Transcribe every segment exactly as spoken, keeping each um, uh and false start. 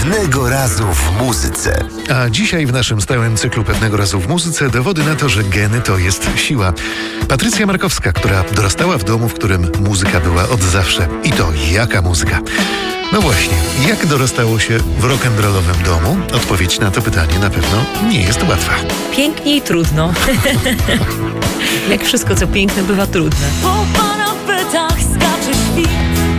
Pewnego razu w muzyce. A dzisiaj w naszym stałym cyklu Pewnego razu w muzyce dowody na to, że geny to jest siła. Patrycja Markowska, która dorastała w domu, w którym muzyka była od zawsze. I to jaka muzyka? No właśnie, jak dorastało się w rock'n'rollowym domu? Odpowiedź na to pytanie na pewno nie jest łatwa. Pięknie i trudno. Jak wszystko, co piękne, bywa trudne. Po parapetach skacze świt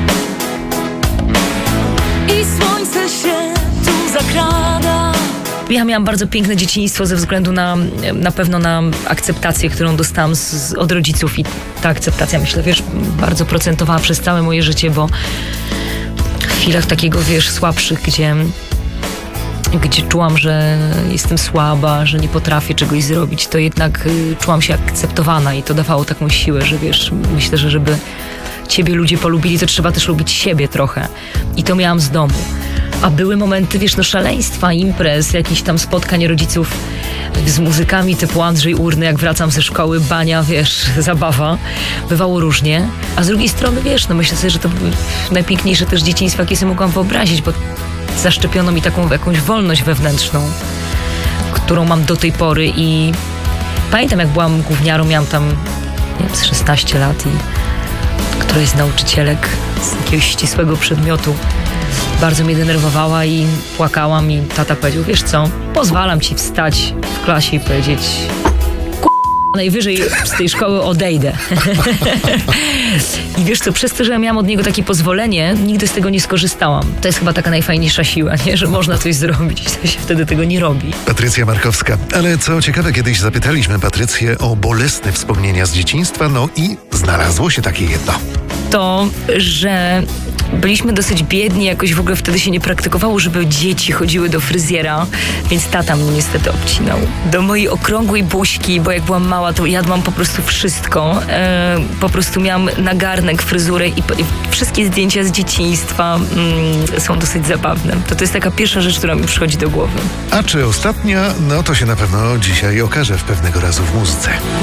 i słońce się tu zakrada. Ja miałam bardzo piękne dzieciństwo ze względu na, na pewno na akceptację, którą dostałam z, od rodziców i ta akceptacja, myślę, wiesz, bardzo procentowała przez całe moje życie, bo w chwilach takiego, wiesz, słabszych, gdzie, gdzie czułam, że jestem słaba, że nie potrafię czegoś zrobić, to jednak y, czułam się akceptowana i to dawało taką siłę, że wiesz, myślę, że żeby ciebie ludzie polubili, to trzeba też lubić siebie trochę. I to miałam z domu. A były momenty, wiesz, no szaleństwa, imprez, jakichś tam spotkań rodziców z muzykami typu Andrzej Urny, jak wracam ze szkoły, bania, wiesz, zabawa. Bywało różnie. A z drugiej strony, wiesz, no myślę sobie, że to były najpiękniejsze też dzieciństwa, jakie sobie mogłam wyobrazić, bo zaszczepiono mi taką jakąś wolność wewnętrzną, którą mam do tej pory i pamiętam, jak byłam gówniarą, miałam tam, nie wiem, z szesnaście lat i któraś z nauczycielek z jakiegoś ścisłego przedmiotu bardzo mnie denerwowała i płakałam i tata powiedział, wiesz co, pozwalam ci wstać w klasie i powiedzieć k***a, najwyżej z tej szkoły odejdę. I wiesz co, przez to, że ja miałam od niego takie pozwolenie, nigdy z tego nie skorzystałam. To jest chyba taka najfajniejsza siła, nie? Że można coś zrobić, to się wtedy tego nie robi. Patrycja Markowska. Ale co ciekawe, kiedyś zapytaliśmy Patrycję o bolesne wspomnienia z dzieciństwa, no i znalazło się takie jedno. To, że byliśmy dosyć biedni, jakoś w ogóle wtedy się nie praktykowało, żeby dzieci chodziły do fryzjera, więc tata mnie niestety obcinał. Do mojej okrągłej buźki, bo jak byłam mała, to jadłam po prostu wszystko. E, po prostu miałam nagarnek, fryzurę i, i wszystkie zdjęcia z dzieciństwa mm, są dosyć zabawne. To, to jest taka pierwsza rzecz, która mi przychodzi do głowy. A czy ostatnia? No to się na pewno dzisiaj okaże w Pewnego razu w muzyce.